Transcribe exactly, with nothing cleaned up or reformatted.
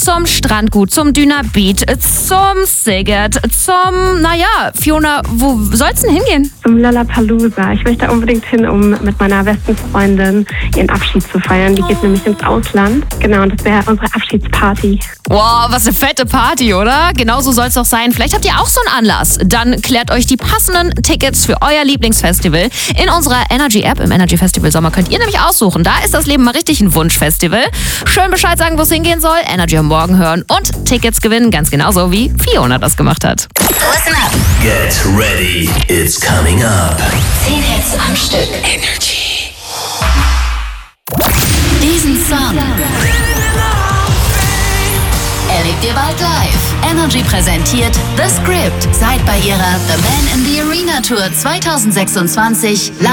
zum Strandgut, zum Dünabit, zum Siget, zum, naja, Fiona, wo soll's denn hingehen? Zum Lollapalooza. Ich möchte unbedingt hin, um mit meiner besten Freundin ihren Abschied zu feiern. Die geht oh. nämlich ins Ausland. Genau, und das wäre unsere Abschiedsparty. Wow, was eine fette Party, oder? Genauso soll's doch sein. Vielleicht habt ihr auch so einen Anlass. Dann klärt euch die passenden Tickets für euer Lieblingsfestival. In unserer Energy-App im Energy Festival Sommer könnt ihr nämlich aussuchen. Da ist das Leben mal richtig ein Wunschfestival. Schön Bescheid sagen, wo es hingehen soll. Energy am Morgen hören und Tickets gewinnen. Ganz genauso wie Fiona das gemacht hat. Listen up. Get ready. It's coming up. Zehn Hits am Stück. Energy. Diesen Song erlebt ihr bald live. Energy präsentiert The Script. Seid bei ihrer The Man in the Arena Tour zwanzig sechsundzwanzig live.